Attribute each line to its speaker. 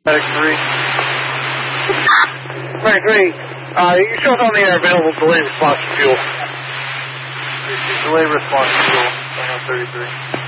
Speaker 1: Medic 3. Medic 3, you show us on the air available delay response to fuel.
Speaker 2: Delay response to fuel, 33.